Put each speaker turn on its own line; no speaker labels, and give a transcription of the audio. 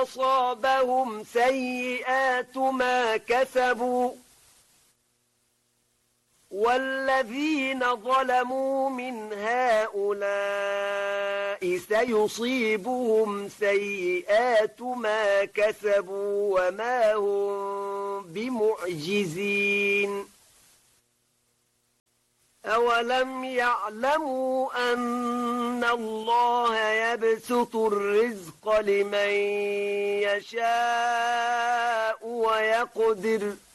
أصابهم سيئات ما كسبوا والذين ظلموا من هؤلاء سيصيبهم سيئات ما كسبوا وما هم بمعجزين أولم يعلموا أن الله يبسط الرزق لمن يشاء ويقدر